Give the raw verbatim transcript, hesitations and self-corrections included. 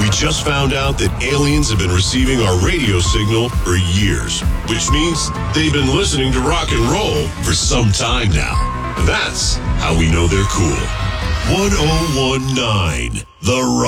We just found out that aliens have been receiving our radio signal for years, which means they've been listening to rock and roll for some time now. And that's how we know they're cool. one oh one nine The Rock.